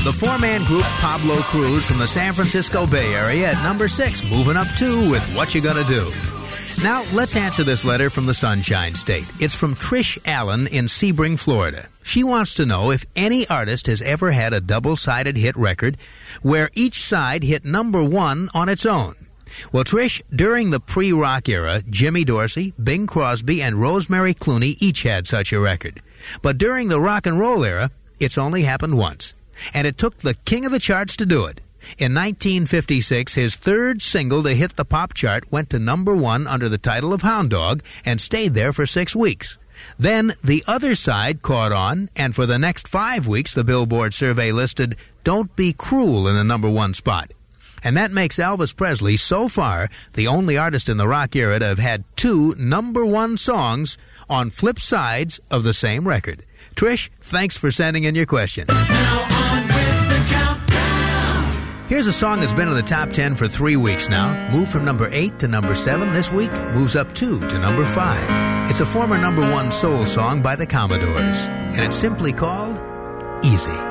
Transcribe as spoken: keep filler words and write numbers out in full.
The four-man group Pablo Cruz from the San Francisco Bay Area at number six, moving up two with What You Gonna Do. Now, let's answer this letter from the Sunshine State. It's from Trish Allen in Sebring, Florida. She wants to know if any artist has ever had a double-sided hit record where each side hit number one on its own. Well, Trish, during the pre-rock era, Jimmy Dorsey, Bing Crosby, and Rosemary Clooney each had such a record. But during the rock and roll era, it's only happened once. And it took the king of the charts to do it. In nineteen fifty-six, his third single to hit the pop chart went to number one under the title of Hound Dog and stayed there for six weeks. Then the other side caught on, and for the next five weeks, the Billboard survey listed Don't Be Cruel in the number one spot. And that makes Elvis Presley, so far, the only artist in the rock era to have had two number one songs on flip sides of the same record. Trish, thanks for sending in your question. Now on with the countdown. Here's a song that's been in the top ten for three weeks now. Moved from number eight to number seven this week. Moves up two to number five. It's a former number one soul song by the Commodores. And it's simply called Easy.